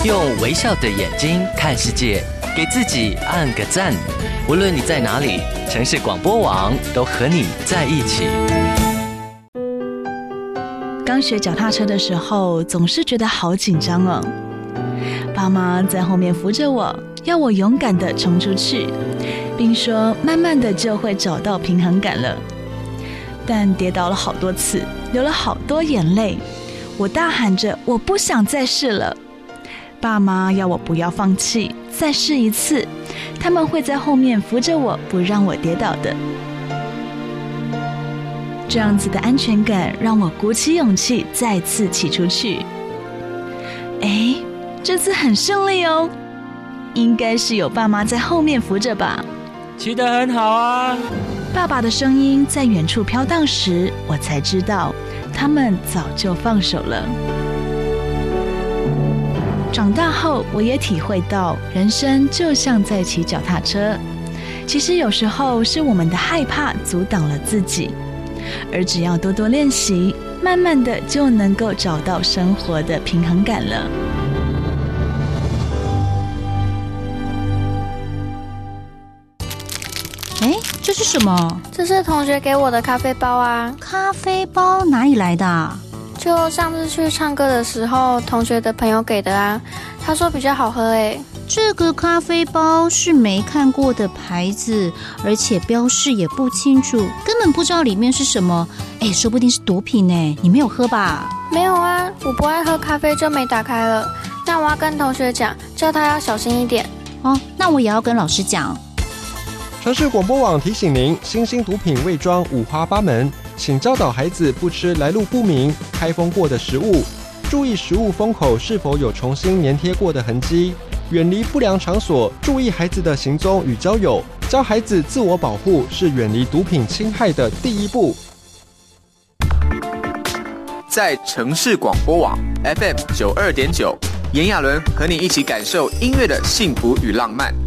用微笑的眼睛看世界，给自己按个赞。无论你在哪里，城市广播网都和你在一起。 刚学脚踏车的时候，总是觉得好紧张哦。爸妈在后面扶着我，要我勇敢地冲出去，并说慢慢的就会找到平衡感了。但跌倒了好多次，流了好多眼泪，我大喊着我不想再试了。爸妈要我不要放弃，再试一次，他们会在后面扶着我，不让我跌倒的。这样子的安全感让我鼓起勇气再次骑出去。哎，这次很顺利哦，应该是有爸妈在后面扶着吧。 骑得很好啊！ 爸爸的声音在远处飘荡时，我才知道他们早就放手了。长大后，我也体会到人生就像在骑脚踏车，其实有时候是我们的害怕阻挡了自己，而只要多多练习，慢慢的就能够找到生活的平衡感了。 哎，这是什么？ 这是同学给我的咖啡包啊。 咖啡包哪里来的啊？ 就上次去唱歌的时候，同学的朋友给的啊。他说比较好喝诶。 这个咖啡包是没看过的牌子，而且标示也不清楚，根本不知道里面是什么。哎，说不定是毒品呢。你没有喝吧？ 没有啊，我不爱喝咖啡就没打开了。那我要跟同学讲，叫他要小心一点。 哦，那我也要跟老师讲。 城市广播网提醒您，新兴毒品伪装五花八门，请教导孩子不吃来路不明、开封过的食物，注意食物封口是否有重新粘贴过的痕迹，远离不良场所，注意孩子的行踪与交友，教孩子自我保护是远离毒品侵害的第一步。 在城市广播网 FM 92.9，炎亚纶和你一起感受音乐的幸福与浪漫。